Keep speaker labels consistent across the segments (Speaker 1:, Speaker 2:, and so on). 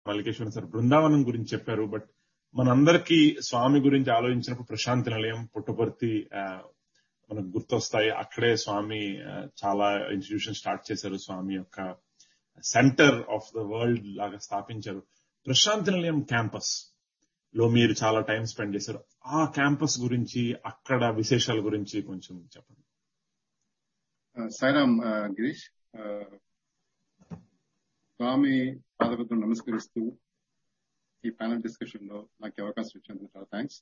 Speaker 1: మల్లికేశ్వర sir Brindavanam గురించి చెప్పారు. But మనందరికీ స్వామి గురించి ఆలోచించినప్పుడు ప్రశాంతి నిలయం, పుట్టపర్తి మనకు గుర్తొస్తాయి. అక్కడే స్వామి చాలా ఇన్స్టిట్యూషన్ స్టార్ట్ చేశారు. స్వామి యొక్క సెంటర్ ఆఫ్ ద వరల్డ్ లాగా స్థాపించారు. ప్రశాంతి నిలయం క్యాంపస్ లో మీరు చాలా టైం స్పెండ్ చేశారు. ఆ క్యాంపస్ గురించి, అక్కడ విశేషాల గురించి కొంచెం చెప్పండి.
Speaker 2: సాయిరామ్ గిరీష్, స్వామి పాదపద్మం నమస్కరిస్తూ ఈ ప్యానల్ డిస్కషన్ లో నాకు అవకాశం ఇచ్చినందుకు చాలా థ్యాంక్స్.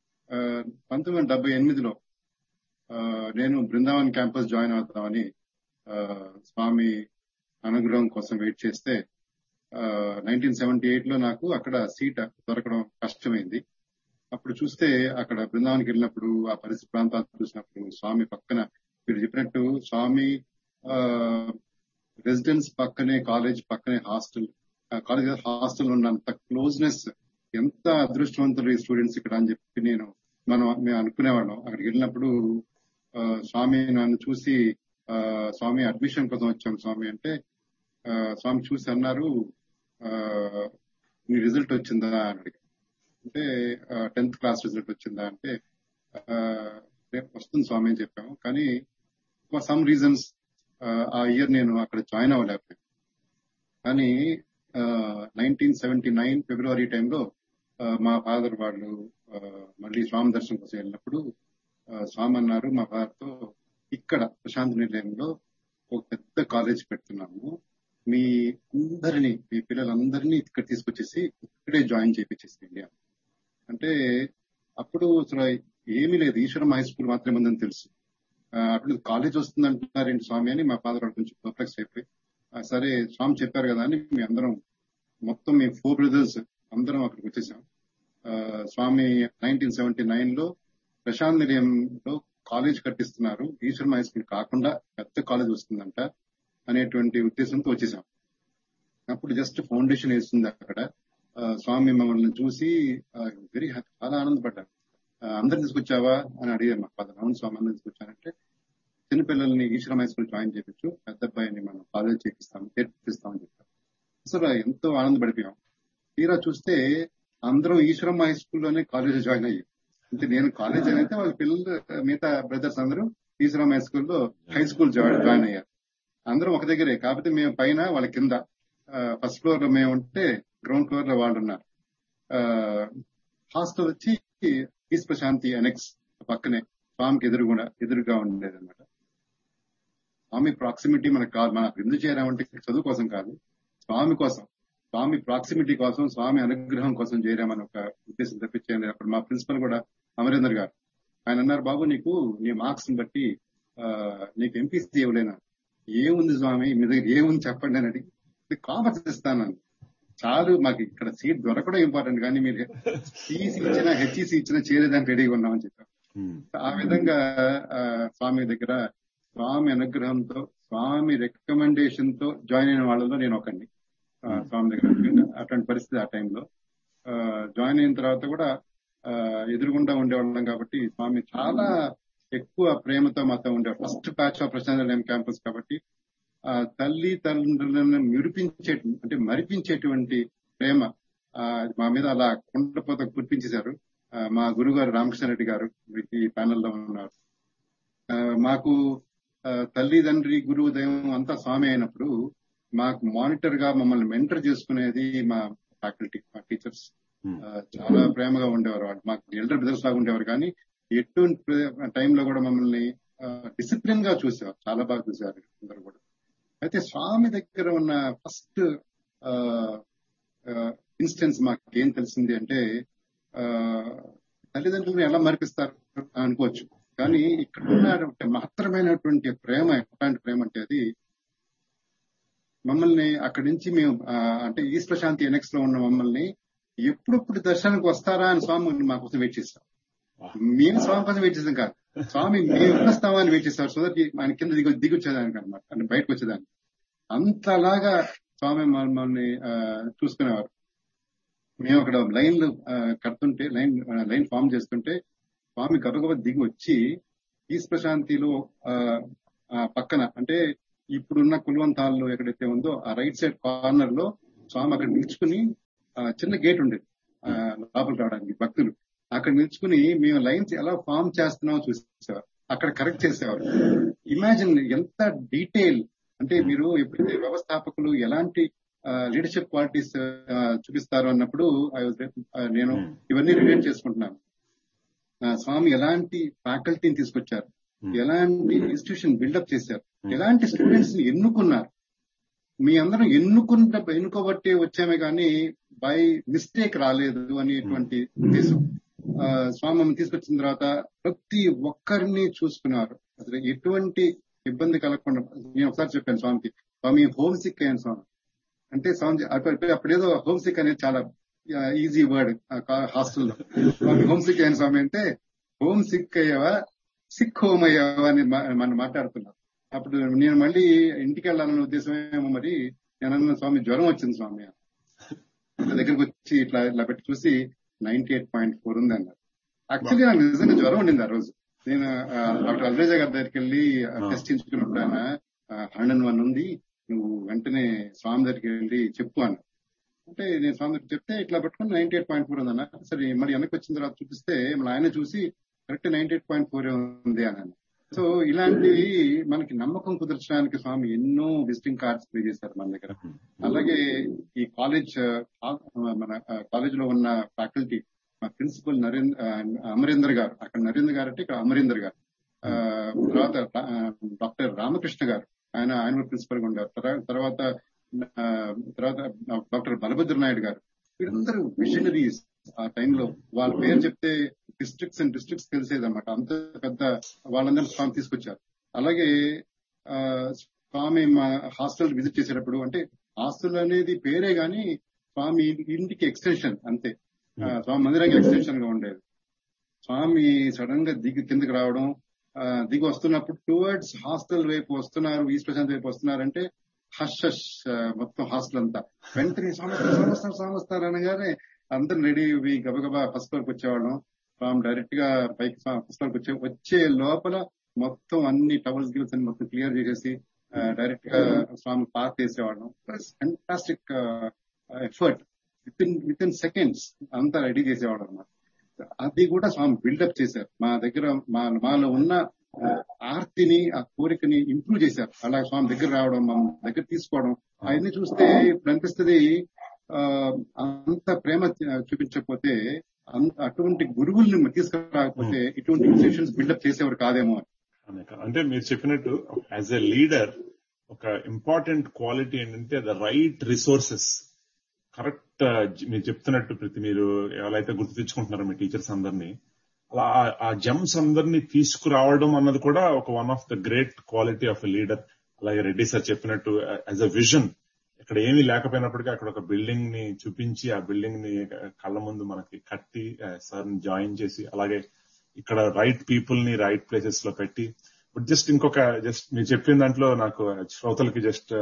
Speaker 2: 1978లో నేను బృందావన్ క్యాంపస్ జాయిన్ అవుతామని స్వామి అనుగ్రహం కోసం వెయిట్ చేస్తే 1978లో నాకు అక్కడ సీట్ దొరకడం కష్టమైంది. అప్పుడు చూస్తే అక్కడ బృందావన్కి వెళ్ళినప్పుడు ఆ పరిసర ప్రాంతాలు చూసినప్పుడు స్వామి పక్కన మీరు చెప్పినట్టు స్వామి రెసిడెన్స్ పక్కనే కాలేజ్, పక్కనే హాస్టల్, కాలేజ్ హాస్టల్ ఉన్నంత క్లోజ్నెస్, ఎంత అదృష్టవంతులు ఈ స్టూడెంట్స్ ఇక్కడ అని చెప్పి మేము అనుకునేవాళ్ళం. అక్కడికి వెళ్ళినప్పుడు స్వామి నన్ను చూసి స్వామి అడ్మిషన్ కోసం వచ్చాం స్వామి అంటే, స్వామి చూసి అన్నారు నీ రిజల్ట్ వచ్చిందా అని అడిగి, అంటే 10th క్లాస్ రిజల్ట్ వచ్చిందా అంటే వస్తుంది స్వామి అని చెప్పాము. కానీ ఫర్ సమ్ రీజన్స్ ఆ ఇయర్ నేను అక్కడ జాయిన్ అవ్వలేకపోయాను. కానీ 1979 ఫిబ్రవరి టైంలో మా ఫాదర్ వాళ్ళు మళ్ళీ స్వామి దర్శనం కోసం వెళ్ళినప్పుడు స్వామి అన్నారు మా ఫాదర్ తో, ఇక్కడ ప్రశాంతి నిలయంలో ఒక పెద్ద కాలేజ్ పెడుతున్నాము, మీ అందరినీ, మీ పిల్లలందరినీ ఇక్కడ తీసుకొచ్చేసి ఇక్కడే జాయిన్ చేయించేసేయండి అంటే. అప్పుడు అసలు ఏమీ లేదు, ఈశ్వరం హై స్కూల్ మాత్రమే ఉందని తెలుసు. అప్పుడు కాలేజ్ వస్తుందంటున్నారేంటి స్వామి అని మా ఫాదర్ కొంచెం పర్ప్లెక్స్ అయిపోయి, సరే స్వామి చెప్పారు కదా అని మీ అందరం మొత్తం మేము 4 బ్రదర్స్ అందరం అక్కడికి వచ్చేసాం. స్వామి 1979లో ప్రశాంత్ నిలయంలో కాలేజ్ కట్టిస్తున్నారు, ఈశ్వరం హై స్కూల్ కాకుండా పెద్ద కాలేజ్ వస్తుందంట అనేటువంటి ఉద్దేశంతో వచ్చేసాం. అప్పుడు జస్ట్ ఫౌండేషన్ వేస్తుంది అక్కడ. స్వామి మమ్మల్ని చూసి వెరీ హ్యాపీ, చాలా ఆనందపడ్డారు. అందరు తీసుకొచ్చావా అని అడిగారు మా ఫాదర్. అవును స్వామి అందరు తీసుకొచ్చానంటే, చిన్నపిల్లల్ని ఈశ్వరం హై స్కూల్ జాయిన్ చేయించు, పెద్ద అబ్బాయిని మనం కాలేజ్ చేర్పిస్తామని చెప్పారు. అసలు ఎంతో ఆనందపడిపోయాం. తీరా చూస్తే అందరం ఈశ్వరం హై స్కూల్లోనే కాలేజ్ జాయిన్ అయ్యాం. అంటే నేను కాలేజ్ అయితే వాళ్ళ పిల్లలు, మిగతా బ్రదర్స్ అందరూ ఈశ్వరం హై స్కూల్లో హై స్కూల్ జాయిన్ అయ్యారు. అందరం ఒక దగ్గరే, కాకపోతే మేము పైన వాళ్ళ కింద. ఫస్ట్ ఫ్లోర్ లో మేము ఉంటే గ్రౌండ్ ఫ్లోర్ లో వాళ్ళు ఉన్నారు. హాస్టల్ వచ్చి ఈస్ట్ ప్రశాంతి అనెక్స్ పక్కనే స్వామికి ఎదురుగా ఉండేది అనమాట. స్వామి ప్రాక్సిమిటీ మనకు కాదు, మనకు ఎందుకు చేరామంటే చదువు కోసం కాదు, స్వామి కోసం, స్వామి ప్రాక్సిమిటీ కోసం, స్వామి అనుగ్రహం కోసం చేరామని ఒక ఉద్దేశం తప్పించేయండి. అప్పుడు మా ప్రిన్సిపల్ కూడా అమరేందర్ గారు, ఆయన అన్నారు, బాబు నీకు నీ మార్క్స్ ని బట్టి నీకు ఎంపీసీ ఇవ్వలేనా. ఏముంది స్వామి మీ దగ్గర ఏముంది చెప్పండి అని అడిగి, కామర్స్ ఇస్తానని. చాలు, మాకు ఇక్కడ సీట్ దొరకడం ఇంపార్టెంట్, కానీ మీరు సిఈసీ ఇచ్చినా హెచ్ఈసీ ఇచ్చినా చేరేదానికి రెడీగా ఉన్నామని చెప్పారు. ఆ విధంగా స్వామి దగ్గర స్వామి అనుగ్రహంతో, స్వామి రికమెండేషన్ తో జాయిన్ అయిన వాళ్ళలో నేను ఒకరిని. స్వామి దగ్గర అటువంటి పరిస్థితి ఆ టైంలో. జాయిన్ అయిన తర్వాత కూడా ఎదురుగుండా ఉండేవాళ్ళం కాబట్టి స్వామి చాలా ఎక్కువ ప్రేమతో మాతో ఉండేవాడు. ఫస్ట్ బ్యాచ్ ఆఫ్ ప్రశాంత్ నిలయం క్యాంపస్ కాబట్టి తల్లి తండ్రులను అంటే మరిపించేటువంటి ప్రేమ మా మీద అలా కుండపోత కురిపించేశారు. మా గురుగారు రామకృష్ణారెడ్డి గారు ఈ ప్యానెల్లో ఉన్నారు. మాకు తల్లి తండ్రి గురువు దైవం అంతా స్వామి అయినప్పుడు మాకు మానిటర్ గా మమ్మల్ని మెంటర్ చేసుకునేది మా ఫ్యాకల్టీ, మా టీచర్స్. చాలా ప్రేమగా ఉండేవారు వాళ్ళు. మాకు ఎల్డర్ బ్రదర్స్ లాగా ఉండేవారు, కానీ ఎటువంటి టైంలో కూడా మమ్మల్ని డిసిప్లిన్ గా చూసేవారు, చాలా బాగా చూసేవారు అందరూ కూడా. అయితే స్వామి దగ్గర ఉన్న ఫస్ట్ ఇన్స్టెన్స్ మాకు ఏం తెలిసింది అంటే, తల్లిదండ్రులను ఎలా మరిపిస్తారు అనుకోవచ్చు, కానీ ఇక్కడ ఉన్న మహత్తరమైనటువంటి ప్రేమ ఎట్లాంటి ప్రేమ అంటే, అది మమ్మల్ని అక్కడి నుంచి మేము అంటే ఈస్ట్ ప్రశాంతి ఎనెక్స్ లో ఉన్న మమ్మల్ని ఎప్పుడప్పుడు దర్శనానికి వస్తారా అని స్వామి మా కోసం వెయిట్ చేస్తాం. మేము స్వామి కోసం వెయిట్ చేసాం కాదు, స్వామి మేము వస్తామా అని వెయిట్ చేస్తారు. సో దట్ ఆయన కింద దిగొచ్చేదానికి అనమాట, అంటే బయటకు వచ్చేదానికి. అంతలాగా స్వామి మమ్మల్ని చూసుకునేవారు. మేము అక్కడ లైన్లు కడుతుంటే, లైన్ ఫామ్ చేస్తుంటే స్వామి గబగబ దిగి వచ్చి ఈస్ట్ ప్రశాంతిలో పక్కన, అంటే ఇప్పుడున్న కుల్వంతాల్లో ఎక్కడైతే ఉందో ఆ రైట్ సైడ్ కార్నర్ లో స్వామి అక్కడ నిల్చుకుని చిన్న గేట్ ఉండేది లోపలికి రావడానికి భక్తులు. అక్కడ నిల్చుకుని మేము లైన్స్ ఎలా ఫామ్ చేస్తున్నామో చూసేవారు, అక్కడ కరెక్ట్ చేసేవారు. ఇమాజిన్ ఎంత డీటెయిల్ అంటే మీరు ఎప్పుడైతే వ్యవస్థాపకులు ఎలాంటి లీడర్షిప్ క్వాలిటీస్ చూపిస్తారు అన్నప్పుడు నేను ఇవన్నీ రిలేట్ చేసుకుంటున్నాను. స్వామి ఎలాంటి ఫ్యాకల్టీని తీసుకొచ్చారు, ఎలాంటి ఇన్స్టిట్యూషన్ బిల్డప్ చేశారు, ఎలాంటి స్టూడెంట్స్ ని ఎన్నుకున్నారు. మీ అందరం ఎన్నుకోబట్టే వచ్చామే కానీ బై మిస్టేక్ రాలేదు అనేటువంటి ఉద్దేశం. స్వామి తీసుకొచ్చిన తర్వాత ప్రతి ఒక్కరిని చూసుకున్నారు. అసలు ఎటువంటి ఇబ్బంది కలగకుండా. నేను ఒకసారి చెప్పాను స్వామికి, స్వామి హోమ్ సిక్ అయ్యాను స్వామి అంటే, స్వామి అప్పుడేదో హోమ్ సిక్ అనేది చాలా ఈజీ వర్డ్ హాస్టల్లో. స్వామి హోమ్ సిక్ అయ్యాను స్వామి అంటే, హోమ్ సిక్ అయ్యావా సిక్ హోమ్ అయ్యావా అని మనం మాట్లాడుతున్నారు. అప్పుడు నేను మళ్ళీ ఇంటికి వెళ్ళాలన్న ఉద్దేశమేమో మరి. నేను అన్న, స్వామి జ్వరం వచ్చింది స్వామి. దగ్గరకు వచ్చి ఇట్లా పెట్టి చూసి 98.4 ఉంది అన్నారు. యాక్చువల్లీ నాకు నిజంగా జ్వరం ఉండింది ఆ రోజు. నేను డాక్టర్ అల్రేజా గారి దగ్గరికి వెళ్ళి టెస్ట్ చేయించుకున్నప్పుడు ఆయన 101 ఉంది, నువ్వు వెంటనే స్వామి దగ్గరికి వెళ్ళి చెప్పు అన్న. అంటే నేను స్వామి దగ్గరికి చెప్తే ఇట్లా పెట్టుకుని 98.4 ఉంది అన్న. సరే మరి వెనక్కి వచ్చిన తర్వాత చూపిస్తే మన ఆయన చూసి కరెక్ట్ 98.4 ఉంది అన్నాను. సో ఇలాంటివి మనకి నమ్మకం కుదర్చడానికి స్వామి ఎన్నో విజిటింగ్ కార్డ్స్ ప్లే చేశారు మన దగ్గర. అలాగే ఈ మన కాలేజ్ లో ఉన్న ఫ్యాకల్టీ, మా ప్రిన్సిపల్ అమరేందర్ గారు, అక్కడ నరేంద్ర గారు అంటే ఇక్కడ అమరేందర్ గారు, తర్వాత డాక్టర్ రామకృష్ణ గారు, ఆయన ప్రిన్సిపల్ గా ఉండారు. తర్వాత డాక్టర్ బలభద్ర నాయుడు గారు, వీరందరూ విజనరీస్. ఆ టైంలో వాళ్ళ పేరు చెప్తే డిస్ట్రిక్ట్స్ అండ్ డిస్ట్రిక్ట్స్ తెలిసేదన్నమాట. అంత పెద్ద వాళ్ళందరూ స్వామి తీసుకొచ్చారు. అలాగే స్వామి మా హాస్టల్ విజిట్ చేసేటప్పుడు, అంటే హాస్టల్ అనేది పేరే గాని స్వామి ఇంటికి ఎక్స్టెన్షన్ అంతే, స్వామి మందిరానికి ఎక్స్టెన్షన్ గా ఉండేది. స్వామి సడన్ గా కిందకి రావడం, దిగి వస్తున్నప్పుడు టువర్డ్స్ హాస్టల్ వైపు వస్తున్నారు, ఈస్ట్ ప్రశాంత్ వైపు వస్తున్నారంటే హష్ హష్ మొత్తం హాస్టల్ అంతా. వెంటనే స్వామి వస్తారు అనగానే అందరం రెడీ గబగబా ఫస్ట్ ఫ్లోర్కి వచ్చేవాళ్ళం. స్వామి డైరెక్ట్ గా పైకి ఫస్ట్ ఫ్లోర్కి వచ్చే లోపల మొత్తం అన్ని టవల్స్ గిల్స్ అని మొత్తం క్లియర్ చేసేసి డైరెక్ట్ గా స్వామి పార్క్ చేసేవాళ్ళం. Fantastic effort. With in seconds అంతా రెడీ చేసేవాడు అన్నమాట. అది కూడా స్వామి బిల్డప్ చేశారు. మా దగ్గర మాలో ఉన్న ఆర్తిని, ఆ కోరికని ఇంప్రూవ్ చేశారు. అలా స్వామి దగ్గర రావడం, మా దగ్గర తీసుకోవడం, అవన్నీ చూస్తే ఇప్పుడు అనిపిస్తుంది అంత ప్రేమ చూపించకపోతే, అటువంటి గురువుల్ని తీసుకురాకపోతే ఇటువంటి ఇన్స్టిట్యూషన్స్ బిల్డప్ చేసేవారు కాదేమో అని.
Speaker 1: అంటే మీరు చెప్పినట్టు యాజ్ ఎ లీడర్ ఒక ఇంపార్టెంట్ క్వాలిటీ ఏంటంటే ద రైట్ రిసోర్సెస్. కరెక్ట్ మీరు చెప్తున్నట్టు మీరు ఎవరైతే గుర్తు తెచ్చుకుంటున్నారో మీ టీచర్స్ అందరినీ, అలా ఆ జెమ్స్ అందరినీ తీసుకురావడం అన్నది కూడా ఒక one of the great quality of a leader. అలాగే రెడ్డి సార్ చెప్పినట్టు యాజ్ అ విజన్, ఇక్కడ ఏమీ లేకపోయినప్పటికీ అక్కడ ఒక బిల్డింగ్ ని చూపించి, ఆ బిల్డింగ్ ని కళ్ళ ముందు మనకి కట్టి సార్ ని జాయిన్ చేసి, అలాగే ఇక్కడ రైట్ పీపుల్ ని రైట్ ప్లేసెస్ లో పెట్టి. బట్ జస్ట్ మీరు చెప్పిన దాంట్లో నాకు శ్రోతలకి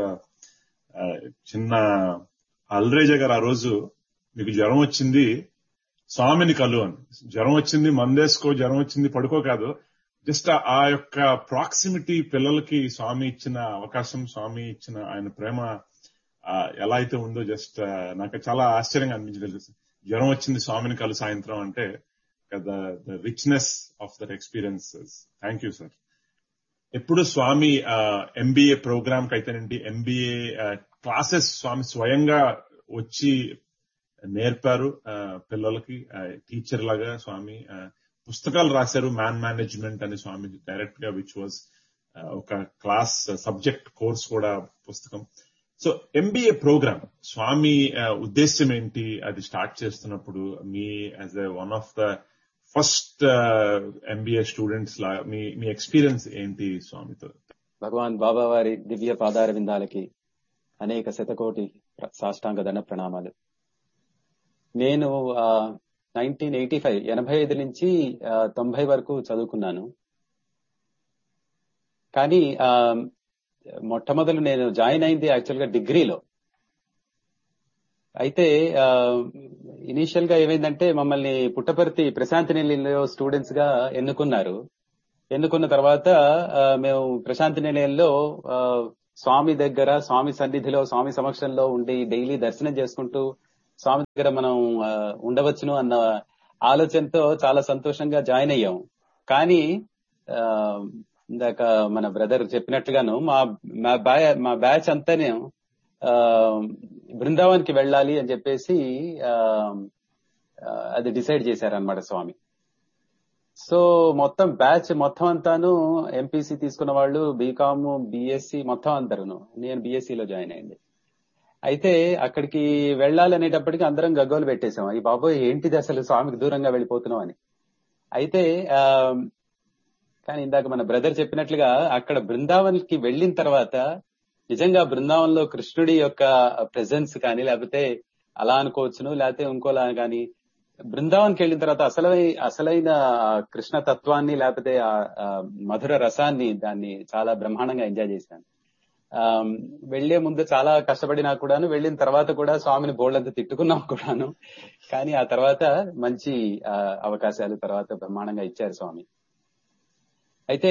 Speaker 1: చిన్న, అల్రేజా గారు ఆ రోజు మీకు జ్వరం వచ్చింది స్వామిని కలు అని, జ్వరం వచ్చింది మందేసుకో, జ్వరం వచ్చింది పడుకో కాదు, జస్ట్ ఆ యొక్క ప్రాక్సిమిటీ పిల్లలకి స్వామి ఇచ్చిన అవకాశం, స్వామి ఇచ్చిన ఆయన ప్రేమ ఎలా అయితే ఉందో నాకు చాలా ఆశ్చర్యంగా అనిపించగలిగింది. జ్వరం వచ్చింది స్వామిని కలు సాయంత్రం అంటే the richness of that experiences. Thank you sir. ఎప్పుడు స్వామి ఎంబీఏ ప్రోగ్రామ్ కి అయితేనండి, ఎంబీఏ క్లాసెస్ స్వామి స్వయంగా వచ్చి నేర్పారు పిల్లలకి. టీచర్ లాగా స్వామి పుస్తకాలు రాశారు, మ్యాన్ మేనేజ్మెంట్ అని స్వామి డైరెక్ట్ గా, విచ్ వాజ్ ఒక క్లాస్ సబ్జెక్ట్ కోర్స్ కూడా పుస్తకం. సో ఎంబీఏ ప్రోగ్రామ్ స్వామి ఉద్దేశం ఏంటి, అది స్టార్ట్ చేస్తున్నప్పుడు me as a one of the first MBA students law me experience ఏంటి స్వామితో?
Speaker 3: భగవాన్ బాబా వారి దివ్య పాదార విందాలకి అనేక శతకోటి సాష్టాంగ దండ ప్రణామాలు. నేను 1985 నుంచి 90 వరకు చదువుకున్నాను. కానీ మొట్టమొదలు నేను జాయిన్ అయింది యాక్చువల్ గా డిగ్రీలో. అయితే ఇనీషియల్ గా ఏమైందంటే మమ్మల్ని పుట్టపర్తి ప్రశాంతి నిలయంలో స్టూడెంట్స్ గా ఎన్నుకున్నారు. ఎన్నుకున్న తర్వాత మేము ప్రశాంతి నిలయంలో స్వామి దగ్గర, స్వామి సన్నిధిలో, స్వామి సమక్షంలో ఉండి డైలీ దర్శనం చేసుకుంటూ స్వామి దగ్గర మనం ఉండవచ్చును అన్న ఆలోచనతో చాలా సంతోషంగా జాయిన్ అయ్యాం. కానీ ఇందాక మన బ్రదర్ చెప్పినట్లుగాను మా బ్యాచ్ అంతానే బృందావన్కి వెళ్ళాలి అని చెప్పేసి అది డిసైడ్ చేశారనమాట స్వామి. సో మొత్తం బ్యాచ్ మొత్తం అంతాను ఎంపీసీ తీసుకున్న వాళ్ళు, బీకామ్, బీఎస్సీ మొత్తం అందరును. నేను బీఎస్సీలో జాయిన్ అయ్యింది. అయితే అక్కడికి వెళ్ళాలనేటప్పటికి అందరం గగ్గోలు పెట్టేశాం, ఈ బాబోయ్ ఏంటిది అసలు స్వామికి దూరంగా వెళ్ళిపోతున్నాం అని. అయితే కానీ ఇందాక మన బ్రదర్ చెప్పినట్లుగా అక్కడ బృందావన్ కి వెళ్ళిన తర్వాత నిజంగా బృందావనంలో కృష్ణుడి యొక్క ప్రెజెన్స్ కానీ, లేకపోతే అలా అనుకోవచ్చును, లేకపోతే ఇంకోలా కానీ, బృందావన్కి వెళ్ళిన తర్వాత అసలైన కృష్ణ తత్వాన్ని, లేకపోతే ఆ మధుర రసాన్ని, దాన్ని చాలా బ్రహ్మాండంగా ఎంజాయ్ చేశాను. వెళ్లే ముందు చాలా కష్టపడినా కూడాను, వెళ్ళిన తర్వాత కూడా స్వామిని బోల్డంతా తిట్టుకున్నాం కూడాను. కానీ ఆ తర్వాత మంచి అవకాశాలు తర్వాత బ్రహ్మాండంగా ఇచ్చారు స్వామి. అయితే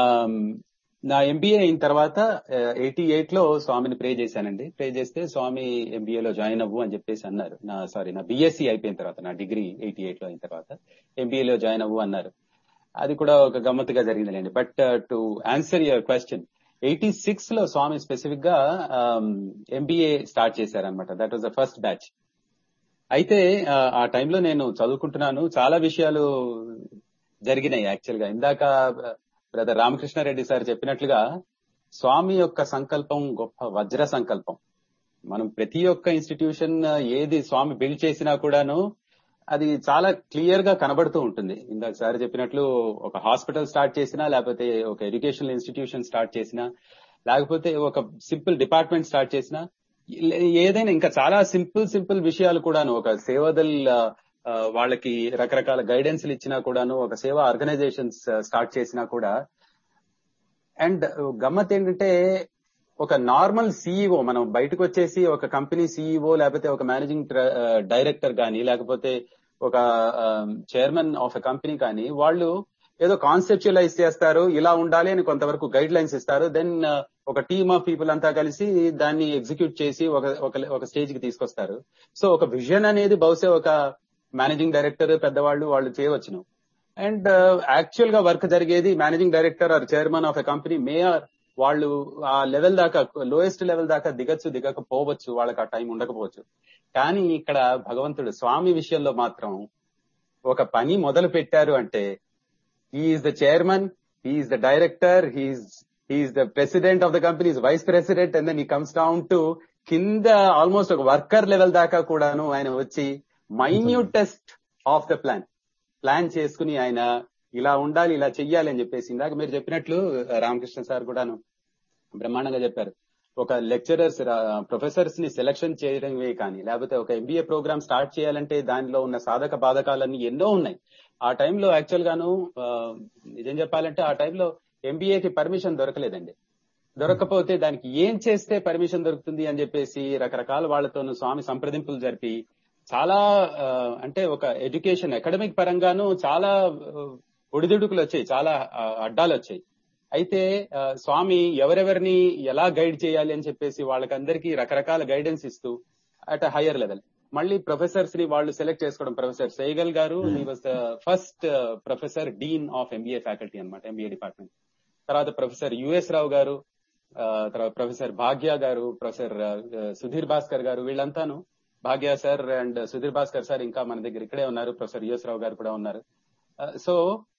Speaker 3: నా ఎంబీఏ అయిన తర్వాత 88లో స్వామిని ప్రే చేశానండి. ప్రే చేస్తే స్వామి ఎంబీఏలో జాయిన్ అవ్వు అని చెప్పేసి అన్నారు. నా బీఎస్సీ అయిపోయిన తర్వాత, నా డిగ్రీ 88లో అయిన తర్వాత ఎంబీఏలో జాయిన్ అవ్వు అన్నారు. అది కూడా ఒక గమ్మత్తుగా జరిగిందిలేండి. But to answer your question, 86లో Swamy specific గా ఎంబీఏ స్టార్ట్ చేశారనమాట. That was the first batch. అయితే ఆ టైంలో నేను చదువుకుంటున్నాను, చాలా విషయాలు జరిగినాయి యాక్చువల్ గా. ఇందాక బ్రదర్ రామకృష్ణారెడ్డి సార్ చెప్పినట్లుగా స్వామి యొక్క సంకల్పం గొప్ప వజ్ర సంకల్పం. మనం ప్రతి ఒక్క ఇన్స్టిట్యూషన్ ఏది స్వామి బిల్డ్ చేసినా కూడాను అది చాలా క్లియర్ గా కనబడుతూ ఉంటుంది. ఇందాక సార్ చెప్పినట్లు ఒక హాస్పిటల్ స్టార్ట్ చేసినా, లేకపోతే ఒక ఎడ్యుకేషనల్ ఇన్స్టిట్యూషన్ స్టార్ట్ చేసినా, లేకపోతే ఒక సింపుల్ డిపార్ట్మెంట్ స్టార్ట్ చేసినా, ఏదైనా ఇంకా చాలా సింపుల్ విషయాలు కూడాను, ఒక సేవాదల్ వాళ్ళకి రకరకాల గైడెన్స్లు ఇచ్చినా కూడాను, ఒక సేవా ఆర్గనైజేషన్స్ స్టార్ట్ చేసినా కూడా. అండ్ గమ్మత్ ఏంటంటే, ఒక నార్మల్ సీఈఓ, మనం బయటకు వచ్చేసి ఒక కంపెనీ సీఈఓ, లేకపోతే ఒక మేనేజింగ్ డైరెక్టర్ కానీ, లేకపోతే ఒక చైర్మన్ ఆఫ్ ఎ కంపెనీ కానీ, వాళ్ళు ఏదో కాన్సెప్చువలైజ్ చేస్తారు, ఇలా ఉండాలి అని కొంతవరకు గైడ్ లైన్స్ ఇస్తారు. దెన్ ఒక టీమ్ ఆఫ్ పీపుల్ అంతా కలిసి దాన్ని ఎగ్జిక్యూట్ చేసి ఒక స్టేజ్ కి తీసుకొస్తారు. సో ఒక విజన్ అనేది బహుశా ఒక మేనేజింగ్ డైరెక్టర్ పెద్దవాళ్ళు వాళ్ళు చేయవచ్చును. అండ్ యాక్చువల్ గా వర్క్ జరిగేది managing director are chairman of a company mayor వాళ్ళు ఆ లెవెల్ దాకా, లోయెస్ట్ లెవెల్ దాకా దిగకపోవచ్చు, వాళ్ళకి ఆ టైం ఉండకపోవచ్చు. కానీ ఇక్కడ భగవంతుడు స్వామి విషయంలో మాత్రం ఒక పని మొదలు పెట్టారు అంటే, he's the chairman, he's the director, he's the president of the company, vice president, and then he comes down to కింద ఆల్మోస్ట్ ఒక వర్కర్ లెవెల్ దాకా కూడాను ఆయన వచ్చి మైన్యూటెస్ట్ ఆఫ్ ద ప్లాన్ చేసుకుని ఆయన ఇలా ఉండాలి, ఇలా చెయ్యాలి అని చెప్పేసి ఇందాక మీరు చెప్పినట్లు రామకృష్ణ సార్ కూడాను బ్రహ్మాండంగా చెప్పారు. ఒక లెక్చరర్స్, ప్రొఫెసర్స్ ని సెలక్షన్ చేయడమే కానీ, లేకపోతే ఒక ఎంబీఏ ప్రోగ్రామ్ స్టార్ట్ చేయాలంటే దానిలో ఉన్న సాధక బాధకాలన్నీ ఎన్నో ఉన్నాయి. ఆ టైంలో యాక్చువల్ గాను నిజం చెప్పాలంటే ఆ టైంలో ఎంబీఏకి పర్మిషన్ దొరకలేదండి. దొరకకపోతే దానికి ఏం చేస్తే పర్మిషన్ దొరుకుతుంది అని చెప్పేసి రకరకాల వాళ్లతోనూ స్వామి సంప్రదింపులు జరిపి చాలా అంటే ఒక ఎడ్యుకేషన్ అకాడమిక్ పరంగాను చాలా ఒడిదుడుకులు వచ్చాయి, చాలా అడ్డాలు వచ్చాయి. అయితే స్వామి ఎవరెవరిని ఎలా గైడ్ చేయాలి అని చెప్పేసి వాళ్ళకందరికీ రకరకాల గైడెన్స్ ఇస్తూ అట్ హయ్యర్ లెవెల్ మళ్ళీ ప్రొఫెసర్స్ ని వాళ్ళు సెలెక్ట్ చేసుకోవడం. ప్రొఫెసర్ సైగల్ గారు, he was the first professor dean of MBA faculty అనమాట, ఎంబీఏ డిపార్ట్మెంట్. తర్వాత ప్రొఫెసర్ యుఎస్ రావు గారు, తర్వాత ప్రొఫెసర్ భాగ్య గారు, ప్రొఫెసర్ సుధీర్ భాస్కర్ గారు, వీళ్ళంతాను, భాగ్య sir and Sudheer Bhaskar sir ఇంకా మన దగ్గర ఇక్కడే ఉన్నారు, ప్రొఫెసర్ యుఎస్ రావు గారు కూడా ఉన్నారు. సో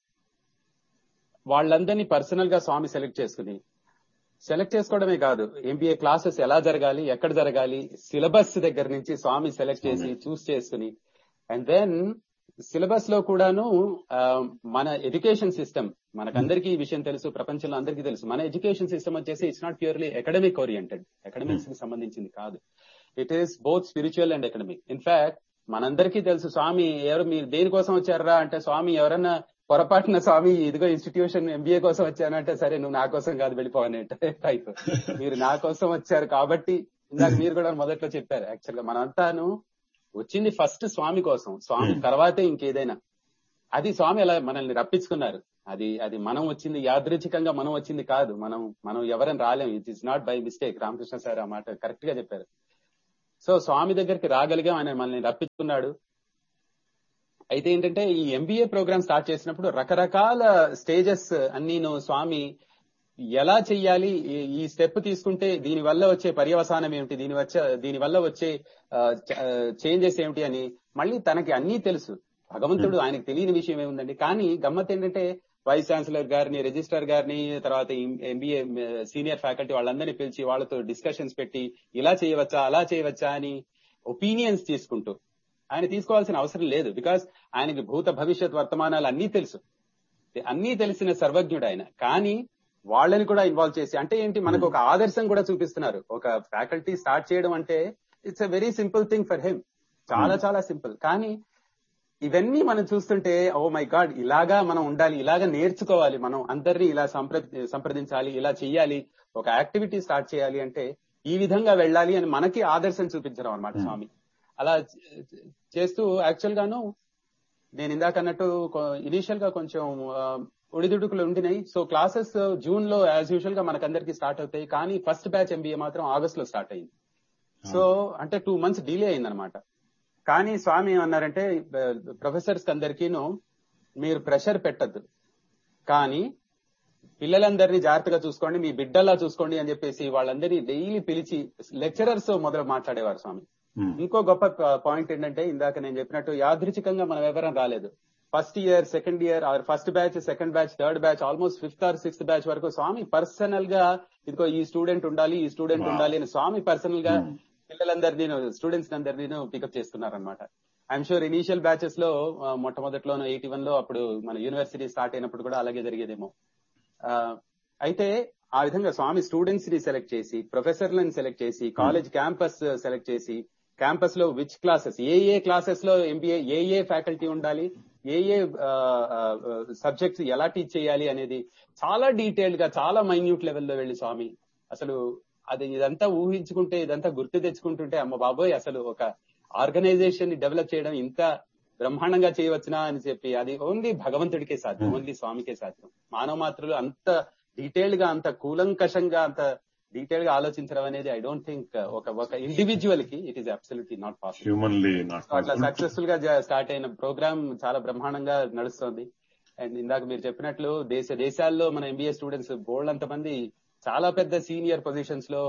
Speaker 3: వాళ్ళందరినీ పర్సనల్ గా స్వామి సెలెక్ట్ చేసుకోవడమే కాదు, ఎంబీఏ క్లాసెస్ ఎలా జరగాలి, ఎక్కడ జరగాలి, సిలబస్ దగ్గర నుంచి స్వామి సెలెక్ట్ చేసి చూస్ చేసుకుని, అండ్ దెన్ సిలబస్ లో కూడాను మన ఎడ్యుకేషన్ సిస్టమ్, మనకందరికీ ఈ విషయం తెలుసు, ప్రపంచంలో అందరికీ తెలుసు, మన ఎడ్యుకేషన్ సిస్టమ్ వచ్చేసి it's not purely academic oriented, academics కి సంబంధించింది కాదు. It is both spiritual and economic. In fact మనందరికీ తెలుసు స్వామి మీరు దేనికోసం వచ్చారా అంటే, స్వామి ఎవరన్నా పొరపాటున స్వామి ఇదిగో ఇన్స్టిట్యూషన్ ఎంబీఏ కోసం వచ్చానంటే, సరే నువ్వు నా కోసం కాదు వెళ్ళిపోవని టైప్, మీరు నా కోసం వచ్చారు కాబట్టి. ఇందాక మీరు కూడా మొదట్లో చెప్పారు, యాక్చువల్ గా మనంతాను వచ్చింది ఫస్ట్ స్వామి కోసం, స్వామి తర్వాతే ఇంకేదైనా. అది స్వామి అలా మనల్ని రప్పించుకున్నారు. అది మనం వచ్చింది, యాదృచ్ఛికంగా మనం వచ్చింది కాదు, మనం ఎవరైనా రాలేము. It is not by mistake. Ramakrishna sir ఆ మాట కరెక్ట్ గా చెప్పారు. సో స్వామి దగ్గరికి రాగలిగాం, ఆయన మనల్ని రప్పించుకున్నాడు. అయితే ఏంటంటే ఈ ఎంబీఏ ప్రోగ్రామ్ స్టార్ట్ చేసినప్పుడు రకరకాల స్టేజెస్ అన్నీను స్వామి ఎలా చెయ్యాలి, ఈ స్టెప్ తీసుకుంటే దీని వల్ల వచ్చే పర్యవసానం ఏమిటి, దీని వల్ల వచ్చే చేంజెస్ ఏమిటి అని మళ్ళీ తనకి అన్నీ తెలుసు. భగవంతుడు, ఆయనకు తెలియని విషయం ఏముందండి. కానీ గమ్మత్ ఏంటంటే వైస్ ఛాన్సలర్ గారిని, రిజిస్ట్రార్ గారిని, తర్వాత ఎంబీఏ సీనియర్ ఫ్యాకల్టీ వాళ్ళందరినీ పిలిచి వాళ్ళతో డిస్కషన్స్ పెట్టి ఇలా చేయవచ్చా అలా చేయవచ్చా అని ఒపీనియన్స్ తీసుకుంటూ, ఆయన తీసుకోవాల్సిన అవసరం లేదు. బికాస్ ఆయనకి భూత భవిష్యత్ వర్తమానాలు అన్నీ తెలుసు, అన్నీ తెలిసిన సర్వజ్ఞుడు ఆయన. కానీ వాళ్ళని కూడా ఇన్వాల్వ్ చేసి, అంటే ఏంటి, మనకు ఒక ఆదర్శం కూడా చూపిస్తున్నారు. ఒక ఫ్యాకల్టీ స్టార్ట్ చేయడం అంటే it's a very simple thing for him, చాలా చాలా సింపుల్. కానీ ఇవన్నీ మనం చూస్తుంటే ఓ మై గాడ్, ఇలాగా మనం ఉండాలి, ఇలాగా నేర్చుకోవాలి, మనం అందరినీ ఇలా సంప్రదించాలి, ఇలా చెయ్యాలి, ఒక యాక్టివిటీ స్టార్ట్ చేయాలి అంటే ఈ విధంగా వెళ్ళాలి అని మనకి ఆదర్శం చూపించడం అన్నమాట స్వామి. అలా చేస్తూ యాక్చువల్ గాను నేను ఇందాక అన్నట్టు ఇనీషియల్ గా కొంచెం ఒడిదుడుకులు ఉండినాయి. సో క్లాసెస్ జూన్ లో యాజ్ యూజువల్ గా మనకందరికి స్టార్ట్ అవుతాయి. కానీ ఫస్ట్ బ్యాచ్ ఎంబీఏ మాత్రం ఆగస్ట్ లో స్టార్ట్ అయింది. సో అంటే 2 months డిలే అయిందనమాట. కానీ స్వామి ఏమన్నారంటే ప్రొఫెసర్స్ అందరికీను మీరు ప్రెషర్ పెట్టద్దు, కానీ పిల్లలందరినీ జాగ్రత్తగా చూసుకోండి, మీ బిడ్డల్లా చూసుకోండి అని చెప్పేసి వాళ్ళందరినీ డైలీ పిలిచి లెక్చరర్స్ మొదలు మాట్లాడేవారు స్వామి. ఇంకో గొప్ప పాయింట్ ఏంటంటే ఇందాక నేను చెప్పినట్టు యాదృచ్ఛికంగా మనం ఎవరైనా రాలేదు. First year, second year, first batch, second batch, third batch, almost 5th or 6th batch వరకు స్వామి పర్సనల్ గా ఇదిగో ఈ స్టూడెంట్ ఉండాలి, ఈ స్టూడెంట్ ఉండాలి అని స్వామి పర్సనల్ గా పిల్లలందరినీ, స్టూడెంట్స్ అందరినీ పికప్ చేస్తున్నారనమాట. ఐఎమ్ షూర్ ఇనీషియల్ బ్యాచెస్ లో మొట్టమొదటిలోనూ 81 లో అప్పుడు మన యూనివర్సిటీ స్టార్ట్ అయినప్పుడు కూడా అలాగే జరిగేదేమో. అయితే ఆ విధంగా స్వామి స్టూడెంట్స్ ని సెలెక్ట్ చేసి, ప్రొఫెసర్లను సెలెక్ట్ చేసి, కాలేజ్ క్యాంపస్ సెలెక్ట్ చేసి, క్యాంపస్ లో విచ్ క్లాసెస్, ఏ క్లాసెస్ లో ఎంబీఏ ఏ ఫ్యాకల్టీ ఉండాలి, ఏ సబ్జెక్ట్స్ ఎలా టీచ్ చేయాలి అనేది చాలా డీటెయిల్డ్ గా, చాలా మైన్యూట్ లెవెల్లో వెళ్లి స్వామి అసలు ఇదంతా ఊహించుకుంటే, ఇదంతా గుర్తు తెచ్చుకుంటుంటే అమ్మ బాబోయ్, అసలు ఒక ఆర్గనైజేషన్ ని డెవలప్ చేయడం ఇంత బ్రహ్మాండంగా చేయవచ్చునా అని చెప్పి, అది ఓన్లీ భగవంతుడికే సాధ్యం, ఓన్లీ స్వామికే సాధ్యం. మానవ మాత్రులు అంత డీటెయిల్డ్ గా, అంత కూలంకషంగా, అంత డీటెయిల్ గా ఆలోచించడం అనేది ఐ డోంట్ థింక్ ఒక ఇండివిజువల్ కి it is absolutely not possible. అట్లా సక్సెస్ఫుల్ గా స్టార్ట్ అయిన ప్రోగ్రామ్ చాలా బ్రహ్మాండంగా నడుస్తోంది. అండ్ ఇందాక మీరు చెప్పినట్లు దేశాల్లో మన ఎంబీఏ స్టూడెంట్స్ బోల్డ్ మంది చాలా పెద్ద సీనియర్ పొజిషన్స్ లో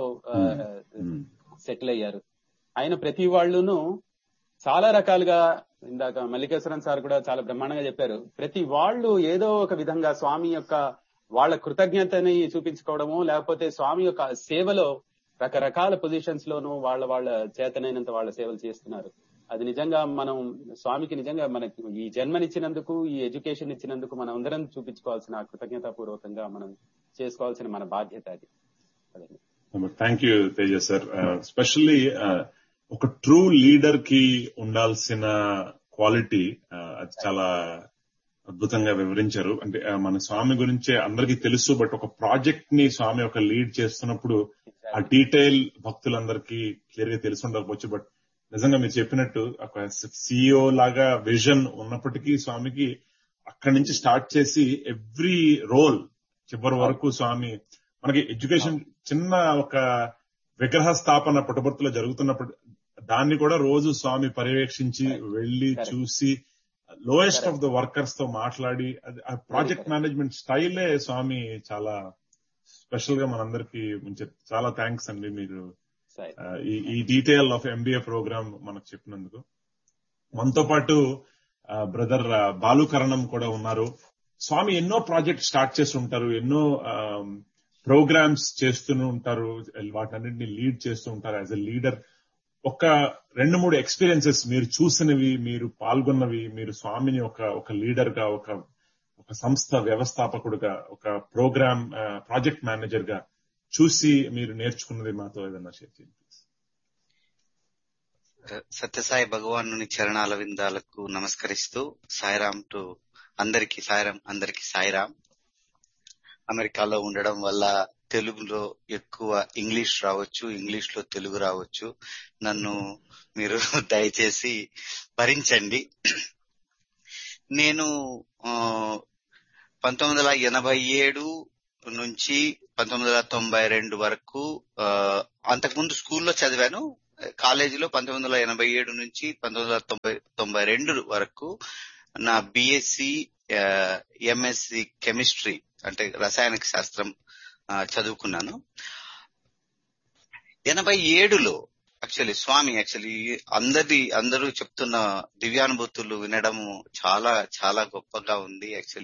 Speaker 3: సెటిల్ అయ్యారు. ఆయన ప్రతి వాళ్ళును చాలా రకాలుగా, ఇందాక మల్లికేశ్వరన్ సార్ కూడా చాలా బ్రహ్మాండంగా చెప్పారు, ప్రతి వాళ్ళు ఏదో ఒక విధంగా స్వామి యొక్క వాళ్ళ కృతజ్ఞతని చూపించుకోవడము, లేకపోతే స్వామి యొక్క సేవలో రకరకాల పొజిషన్స్ లోనూ వాళ్ళ చేతనైనంత వాళ్ళ సేవలు చేస్తున్నారు. అది నిజంగా మనం స్వామికి నిజంగా మనకి ఈ జన్మనిచ్చినందుకు, ఈ ఎడ్యుకేషన్ ఇచ్చినందుకు మనం అందరం చూపించుకోవాల్సిన, కృతజ్ఞతాపూర్వకంగా మనం చేసుకోవాల్సిన మన బాధ్యత అది.
Speaker 1: Thank you Teja sir. Specially ఒక ట్రూ లీడర్ కి ఉండాల్సిన క్వాలిటీ అది చాలా అద్భుతంగా వివరించారు. అంటే మన స్వామి గురించే అందరికీ తెలుసు, బట్ ఒక ప్రాజెక్ట్ ని స్వామి ఒక లీడ్ చేస్తున్నప్పుడు ఆ డీటెయిల్ భక్తులందరికీ క్లియర్ గా తెలిసి ఉండకపోవచ్చు. బట్ నిజంగా మీరు చెప్పినట్టు ఒక సిఇఓ లాగా విజన్ ఉన్నప్పటికీ స్వామికి అక్కడి నుంచి స్టార్ట్ చేసి ఎవ్రీ రోల్ చివరి వరకు స్వామి మనకి ఎడ్యుకేషన్ చిన్న ఒక విగ్రహ స్థాపన పుట్టపర్తిలో జరుగుతున్నప్పుడు దాన్ని కూడా రోజు స్వామి పర్యవేక్షించి వెళ్లి చూసి లోయెస్ట్ ఆఫ్ ద వర్కర్స్ తో మాట్లాడి, ఆ ప్రాజెక్ట్ మేనేజ్మెంట్ స్టైలే స్వామి చాలా స్పెషల్ గా మనందరికి ఉంచారు. చాలా థ్యాంక్స్ అండి మీరు ఈ డీటెయిల్ ఆఫ్ ఎంబీఏ ప్రోగ్రామ్ మనకు చెప్పినందుకు. మనతో పాటు బ్రదర్ బాలుకరణం కూడా ఉన్నారు. స్వామి ఎన్నో ప్రాజెక్ట్ స్టార్ట్ చేసి ఉంటారు, ఎన్నో ప్రోగ్రామ్స్ చేస్తూనే ఉంటారు, వాటన్నింటినీ లీడ్ చేస్తూ ఉంటారు యాజ్ ఎ లీడర్. ఒక 2-3 ఎక్స్పీరియన్సెస్ మీరు చూసినవి, మీరు పాల్గొన్నవి, మీరు స్వామిని ఒక లీడర్ గా, ఒక సంస్థ వ్యవస్థాపకుడుగా, ఒక ప్రోగ్రామ్ ప్రాజెక్ట్ మేనేజర్ గా చూసి మీరు నేర్చుకున్నది మాతో ఏదన్నా షేర్ చేయండి.
Speaker 4: సత్యసాయి భగవానుని చరణాల విందాలకు నమస్కరిస్తూ సాయిరామ్ టు అందరికీ సాయిరామ్. అమెరికాలో ఉండడం వల్ల తెలుగులో ఎక్కువ ఇంగ్లీష్ రావచ్చు, ఇంగ్లీష్ లో తెలుగు రావచ్చు. నన్ను మీరు దయచేసి భరించండి. నేను 1987 నుంచి 1992 వరకు అంతకుముందు స్కూల్లో చదివాను. కాలేజీలో 1987 నుంచి 1992 వరకు నా బిఎస్సి ఎంఎస్సి కెమిస్ట్రీ అంటే రసాయనిక శాస్త్రం చదువుకున్నాను. 87లో స్వామి అందరూ చెప్తున్న దివ్యానుభూతులు వినడం చాలా చాలా గొప్పగా ఉంది.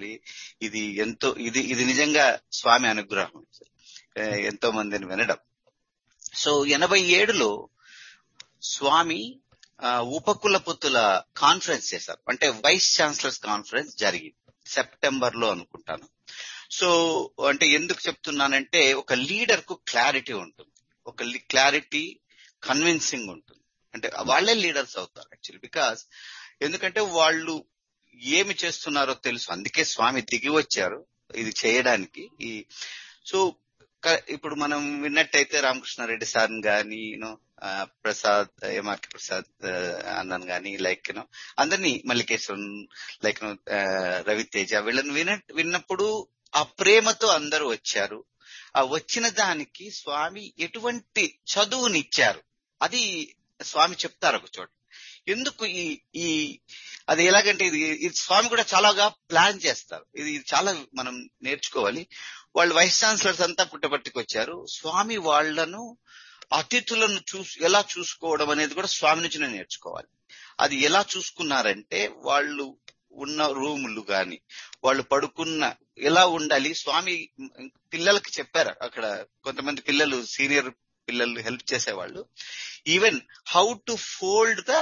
Speaker 4: ఇది నిజంగా స్వామి అనుగ్రహం, ఎంతో మందిని వినడం. సో 87లో స్వామి ఉపకులపతుల కాన్ఫరెన్స్ చేశారు. అంటే వైస్ ఛాన్సలర్స్ కాన్ఫరెన్స్ జరిగింది సెప్టెంబర్ లో అనుకుంటాను. సో అంటే ఎందుకు చెప్తున్నానంటే ఒక లీడర్ కు క్లారిటీ ఉంటుంది, ఒక క్లారిటీ కన్విన్సింగ్ ఉంటుంది. అంటే వాళ్లే లీడర్స్ అవుతారు యాక్చువల్లీ. బికాస్ ఎందుకంటే వాళ్ళు ఏమి చేస్తున్నారో తెలుసు, అందుకే స్వామి దిగి వచ్చారు ఇది చేయడానికి. సో ఇప్పుడు మనం విన్నట్టయితే రామకృష్ణారెడ్డి సార్ గాని ప్రసాద్ ఎంఆర్కే ప్రసాద్ అన్నను గాని అందరినీ మల్లికేశ్వరన్ రవితేజ వీళ్ళని విన్నప్పుడు ఆ ప్రేమతో అందరూ వచ్చారు. ఆ వచ్చిన దానికి స్వామి ఎటువంటి చదువునిచ్చారు అది స్వామి చెప్తారు ఒక చోట. ఎందుకు అది ఎలాగంటే ఇది స్వామి కూడా చాలాగా ప్లాన్ చేస్తారు. ఇది చాలా మనం నేర్చుకోవాలి. వాళ్ళు వైస్ ఛాన్సలర్స్ అంతా పుట్టపర్తికి వచ్చారు. స్వామి వాళ్లను అతిథులను ఎలా చూసుకోవడం అనేది కూడా స్వామి నుంచి నేర్చుకోవాలి. అది ఎలా చూసుకున్నారంటే వాళ్ళు ఉన్న రూములు గాని వాళ్ళు పడుకున్న ఎలా ఉండాలి స్వామి పిల్లలకి చెప్పారు. అక్కడ కొంతమంది పిల్లలు సీనియర్ పిల్లలు హెల్ప్ చేసేవాళ్ళు. Even how to fold the